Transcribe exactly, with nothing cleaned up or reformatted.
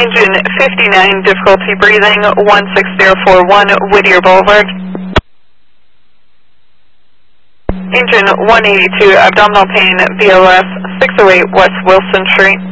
Engine fifty-nine, difficulty breathing, one six zero four one, Whittier Boulevard. Engine one eighty-two, abdominal pain, B L S, six oh eight West Wilson Street.